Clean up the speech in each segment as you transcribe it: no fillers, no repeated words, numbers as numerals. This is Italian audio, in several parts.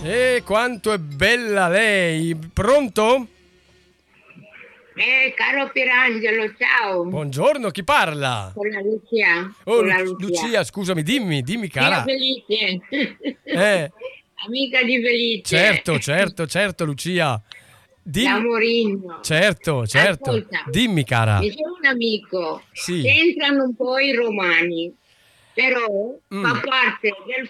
Quanto è bella lei! Pronto? Caro Pierangelo, ciao. Buongiorno, chi parla? Con la Lucia. Oh, Con la Lucia. Lucia, scusami, dimmi Sia cara. felice. Eh, Amica di Felice. certo, Lucia. Dimmi. L'amorino. Certo. Ascolta, Dimmi, cara. mi c'è un amico. Sì. C'entrano un po' i romani, però fa parte del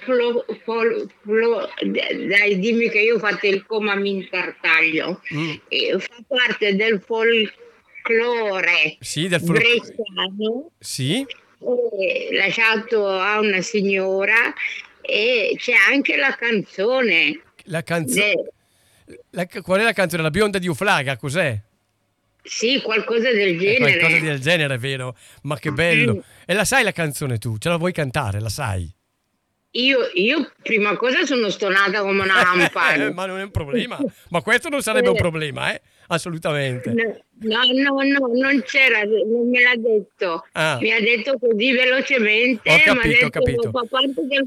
dai, dimmi che io ho fatto il coma mi intartaglio. Fa parte del folklore Sì, del bresciano, Sì, lasciato a una signora, e c'è anche la canzone. la canzone. Qual è la canzone? La bionda di Uflaga, cos'è? Sì, qualcosa del È genere. qualcosa del genere, vero? Ma che bello. E la sai la canzone tu? Ce la vuoi cantare? La sai? Io prima cosa sono stonata come una lampada. Ma non è un problema. Ma questo non sarebbe un problema, assolutamente. No, non c'era, non me l'ha detto. Ah. Mi ha detto così velocemente. Ho capito. Fa parte del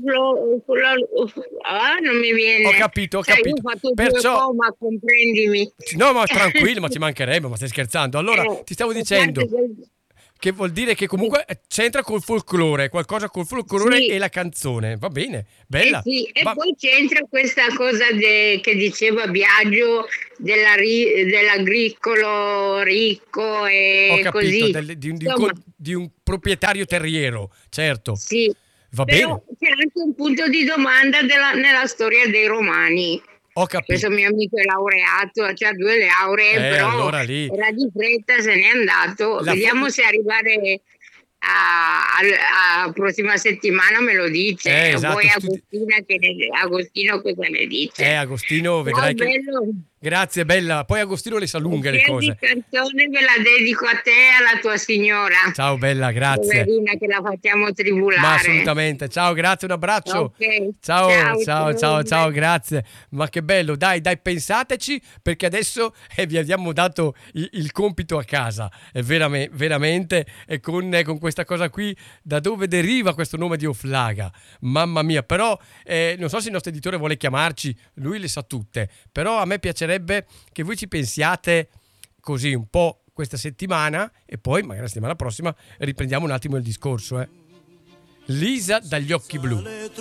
non mi viene. Ho capito. Io ho fatto due coma, comprendimi. No, ma tranquillo, ma ci mancherebbe, ma stai scherzando. Allora, ti stavo dicendo che vuol dire che comunque c'entra col folklore, qualcosa col folklore e la canzone. Va bene, bella. E poi c'entra questa cosa che diceva Biagio dell'agricolo ricco e ho capito, così. di un proprietario terriero, certo. Sì, va però bene. c'è anche un punto di domanda nella storia dei romani. Ho capito. Questo mio amico è laureato, ha 2 lauree, però allora lì era di fretta, se n'è andato. Vediamo se arrivare a prossima settimana me lo dice. Esatto, Poi Agostino cosa ne dice? Agostino, vedrai che... Bello. Grazie, bella. Poi Agostino le sa lunghe le cose. Questa canzone ve la dedico a te e alla tua signora. Ciao bella, grazie. Poverina che la facciamo tribulare. Ma assolutamente. Ciao, grazie, un abbraccio. Okay. Ciao, grazie. Ma che bello. Dai, pensateci, perché adesso vi abbiamo dato il compito a casa. È veramente, e con questa cosa qui, da dove deriva questo nome di Oflaga? Mamma mia, però non so se il nostro editore vuole chiamarci, lui le sa tutte, però a me piacerebbe che voi ci pensiate così un po' questa settimana e poi magari la settimana prossima riprendiamo un attimo il discorso. Lisa dagli occhi blu.